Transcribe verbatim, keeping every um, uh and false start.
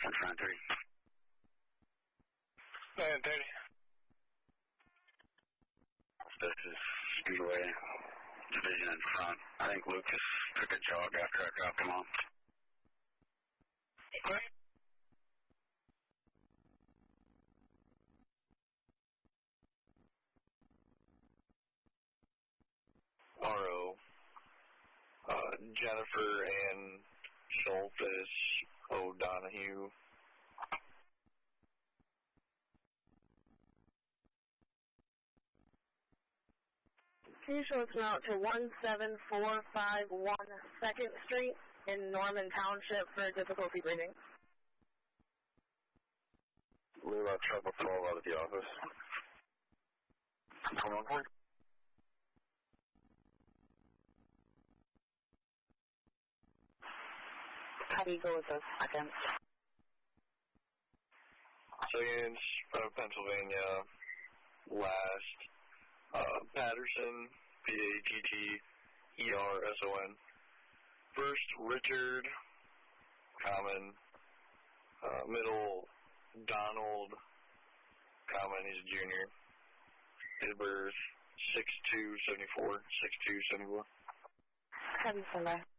In front three. nine thirty. This is Speedway Division in front. I think Lucas took a jog after I dropped him off. Okay. R O uh, Jennifer Ann Schultes O'Donohue. Can you show us out to one seven four five one second Street in Norman Township for difficulty breathing? Lula Trouble twelve out of the office. Come on, board. How do you go with those seconds? Seconds, uh, Pennsylvania, last, uh, Patterson, P A T T E R S O N. First, Richard, common, uh, middle, Donald, common, he's a junior. Date of birth, six two seventy-four, six two seventy-four. Happy Sunday.